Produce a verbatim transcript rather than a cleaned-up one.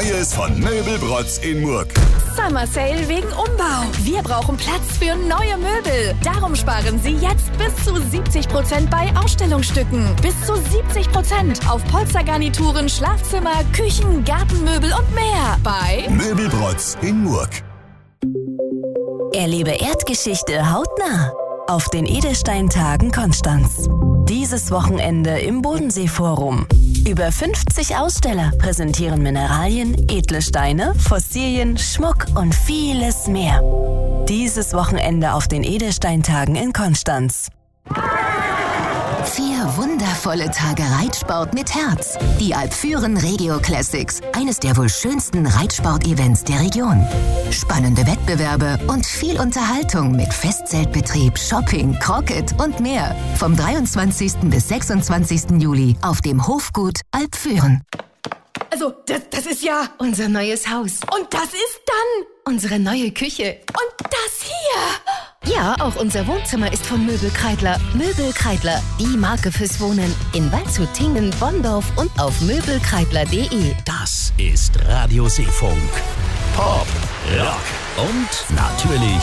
Neues von Möbelbrotz in Murg. Summer Sale wegen Umbau. Wir brauchen Platz für neue Möbel. Darum sparen Sie jetzt bis zu siebzig Prozent bei Ausstellungsstücken. Bis zu siebzig Prozent auf Polstergarnituren, Schlafzimmer, Küchen, Gartenmöbel und mehr. Bei Möbelbrotz in Murg. Erlebe Erdgeschichte hautnah auf den Edelsteintagen Konstanz. Dieses Wochenende im Bodenseeforum. Über fünfzig Aussteller präsentieren Mineralien, edle Steine, Fossilien, Schmuck und vieles mehr. Dieses Wochenende auf den Edelsteintagen in Konstanz. Vier wundervolle Tage Reitsport mit Herz. Die Alpfüren Regio Classics. Eines der wohl schönsten Reitsport-Events der Region. Spannende Wettbewerbe und viel Unterhaltung mit Festzeltbetrieb, Shopping, Croquet und mehr. Vom dreiundzwanzigsten bis sechsundzwanzigsten Juli auf dem Hofgut Alpfüren. Also, das, das ist ja Unser neues Haus. Und das ist dann Unsere neue Küche. und das hier. Ja, auch unser Wohnzimmer ist von Möbel Kreidler. Möbel Kreidler, die Marke fürs Wohnen. In Waldshut, Tingen, Bonndorf und auf möbelkreidler punkt de. Das ist Radio Seefunk. Pop, Rock und natürlich